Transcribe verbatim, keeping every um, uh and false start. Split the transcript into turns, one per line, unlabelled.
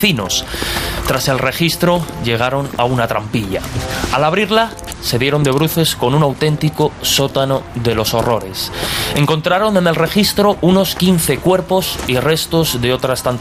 vecinos. Tras el registro llegaron a una trampilla. Al abrirla se dieron de bruces con un auténtico sótano de los horrores. Encontraron en el registro unos quince cuerpos y restos de otras tantas